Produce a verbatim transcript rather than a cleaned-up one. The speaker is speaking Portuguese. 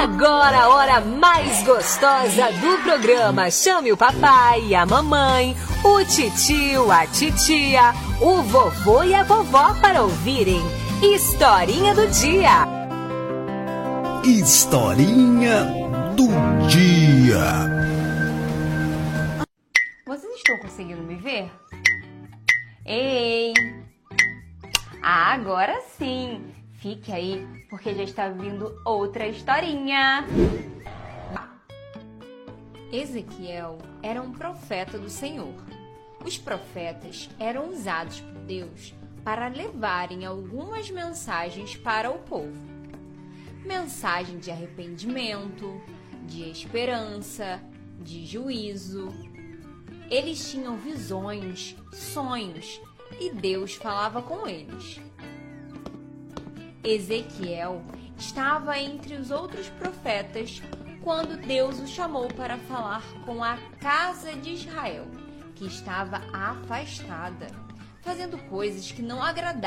Agora a hora mais gostosa do programa. Chame o papai, a mamãe, o titio, a titia, o vovô e a vovó para ouvirem Historinha do Dia. Historinha do Dia. Vocês estão conseguindo me ver? Ei! Ah, agora sim! Fique aí, porque já está vindo outra historinha. Ezequiel era um profeta do Senhor. Os profetas eram usados por Deus para levarem algumas mensagens para o povo. Mensagem de arrependimento, de esperança, de juízo. Eles tinham visões, sonhos, e Deus falava com eles. Ezequiel estava entre os outros profetas quando Deus o chamou para falar com a casa de Israel, que estava afastada, fazendo coisas que não agradavam